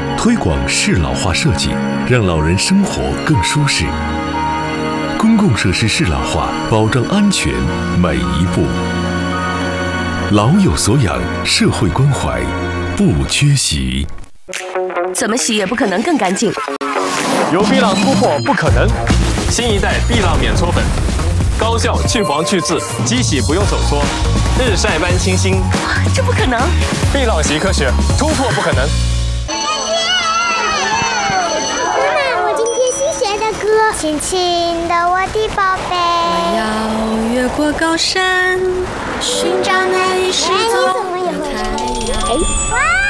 推广适老化设计，让老人生活更舒适。公共设施适老化，保障安全每一步。老有所养，社会关怀不缺席。 怎么洗也不可能更干净。 有碧浪突破不可能，新一代碧浪免搓粉，高效去黄去渍，机洗不用手搓，日晒般清新。 这不可能！ 碧浪习科学，突破不可能。 妈妈，我今天新学的歌，亲亲的我的宝贝。 我要越过高山，寻找那一失踪的太阳。 哇！